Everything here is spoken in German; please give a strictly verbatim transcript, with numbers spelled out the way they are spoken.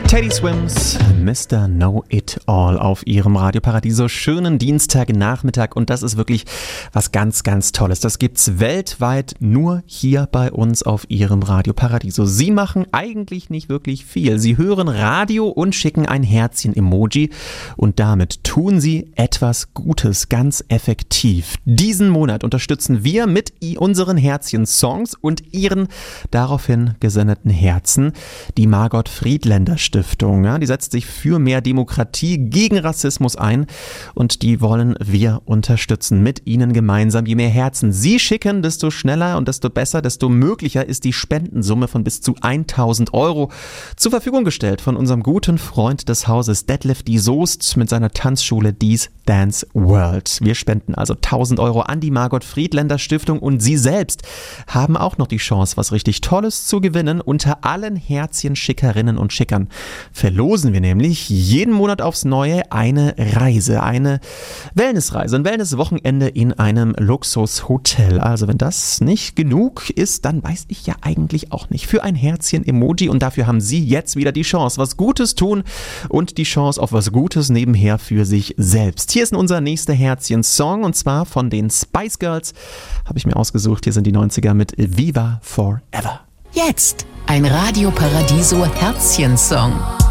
Teddy Swims, Mister Know-It-All auf ihrem Radio Paradiso. Schönen Dienstagnachmittag und das ist wirklich was ganz, ganz Tolles. Das gibt's weltweit nur hier bei uns auf ihrem Radio Paradiso. Sie machen eigentlich nicht wirklich viel. Sie hören Radio und schicken ein Herzchen-Emoji und damit tun sie etwas Gutes, ganz effektiv. Diesen Monat unterstützen wir mit unseren Herzchen-Songs und ihren daraufhin gesendeten Herzen die Margot Friedländer Stiftung. Ja, die setzt sich für mehr Demokratie gegen Rassismus ein und die wollen wir unterstützen mit ihnen gemeinsam. Je mehr Herzen Sie schicken, desto schneller und desto besser, desto möglicher ist die Spendensumme von bis zu tausend Euro zur Verfügung gestellt von unserem guten Freund des Hauses Detlef die Soest mit seiner Tanzschule Dies Dance World. Wir spenden also tausend Euro an die Margot Friedländer Stiftung und Sie selbst haben auch noch die Chance, was richtig Tolles zu gewinnen. Unter allen Herzchen-Schickerinnen und Schickern verlosen wir nämlich jeden Monat aufs Neue eine Reise, eine Wellnessreise, ein Wellnesswochenende in einem Luxushotel. Also wenn das nicht genug ist, dann weiß ich ja eigentlich auch nicht. Für ein Herzchen-Emoji und dafür haben Sie jetzt wieder die Chance, was Gutes tun und die Chance auf was Gutes nebenher für sich selbst. Hier ist unser nächster Herzchen-Song und zwar von den Spice Girls. Habe ich mir ausgesucht. Hier sind die neunziger mit Viva Forever. Jetzt ein Radio Paradiso Herzchen-Song.